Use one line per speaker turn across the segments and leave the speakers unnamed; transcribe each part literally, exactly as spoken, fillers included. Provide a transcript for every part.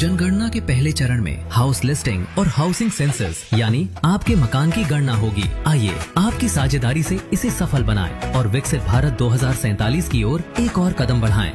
जनगणना के पहले चरण में हाउस लिस्टिंग और हाउसिंग सेंसस यानी आपके मकान की गणना होगी। आइए आपकी साझेदारी से इसे सफल बनाएं और विकसित भारत दो हज़ार सैंतालीस की ओर एक और कदम बढ़ाएं।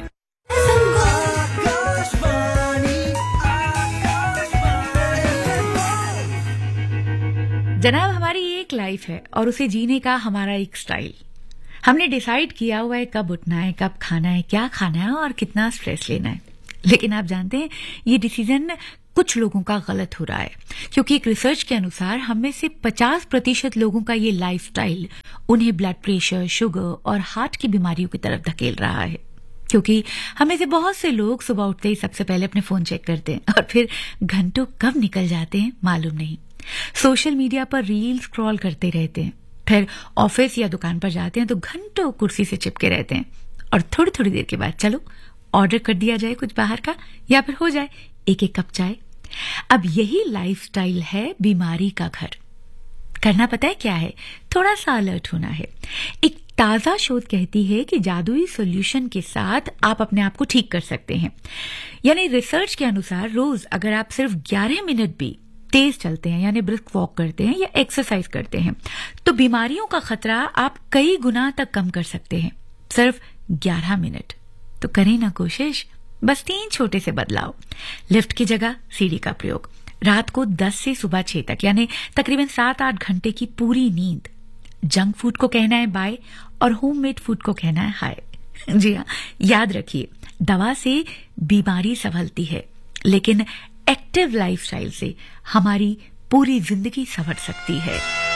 जनाब, हमारी एक लाइफ है और उसे जीने का हमारा एक स्टाइल। हमने डिसाइड किया हुआ है कब उठना है, कब खाना है, क्या खाना है और कितना स्ट्रेस लेना है। लेकिन आप जानते हैं ये डिसीजन कुछ लोगों का गलत हो रहा है, क्योंकि एक रिसर्च के अनुसार हम में से पचास प्रतिशत लोगों का ये लाइफस्टाइल उन्हें ब्लड प्रेशर, शुगर और हार्ट की बीमारियों की तरफ धकेल रहा है। क्योंकि हमें से बहुत से लोग सुबह उठते ही सबसे पहले अपने फोन चेक करते हैं और फिर घंटों कब निकल जाते हैं मालूम नहीं। सोशल मीडिया पर रील स्क्रॉल करते रहते हैं, फिर ऑफिस या दुकान पर जाते हैं तो घंटों कुर्सी से चिपके रहते हैं और थोड़ी थोड़ी देर के बाद चलो ऑर्डर कर दिया जाए कुछ बाहर का, या फिर हो जाए एक एक कप चाय। अब यही लाइफस्टाइल है बीमारी का घर। करना पता है क्या है? थोड़ा सा अलर्ट होना है। एक ताजा शोध कहती है कि जादुई सॉल्यूशन के साथ आप अपने आप को ठीक कर सकते हैं। यानी रिसर्च के अनुसार रोज अगर आप सिर्फ ग्यारह मिनट भी तेज चलते हैं, यानी ब्रिस्क वॉक करते हैं या एक्सरसाइज करते हैं, तो बीमारियों का खतरा आप कई गुना तक कम कर सकते हैं। सिर्फ ग्यारह मिनट। तो करें ना कोशिश। बस तीन छोटे से बदलाव। लिफ्ट की जगह सीढ़ी का प्रयोग। रात को दस से सुबह छह तक, यानी तकरीबन सात आठ घंटे की पूरी नींद। जंक फूड को कहना है बाय और होममेड फूड को कहना है हाय। जी हाँ, याद रखिए, दवा से बीमारी संभलती है, लेकिन एक्टिव लाइफस्टाइल से हमारी पूरी जिंदगी संवर सकती है।